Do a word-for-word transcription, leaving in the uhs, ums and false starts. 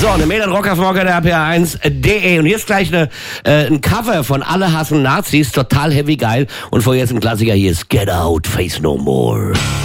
So, eine Mail an rockerfmogger der R P R eins punkt de und jetzt gleich eine, äh, ein Cover von Alle hassen Nazis, total heavy geil und vorher jetzt ein Klassiker, hier ist Get Out, Face No More.